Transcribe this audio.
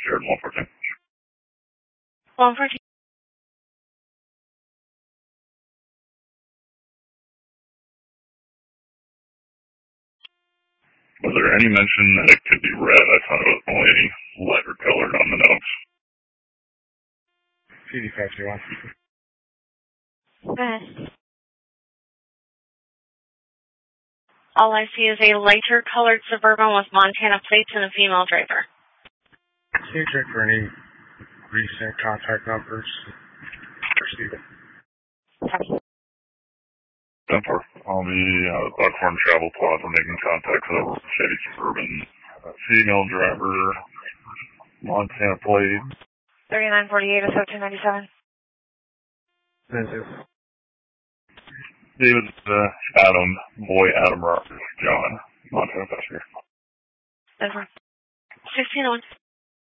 Shared 114. 114. Was there any mention that it could be red? I thought it was only lighter colored on the notes. CD521. Go ahead. All I see is a lighter colored Suburban with Montana plates and a female driver. Can you check for any recent contact numbers for Steven? Okay. 10-4. On the Buckhorn Travel Plaza making contact with a Chevy Suburban. Female driver, Montana plate. 3948 is 1797. David. Adam Roberts, John, Montana passenger. 1601.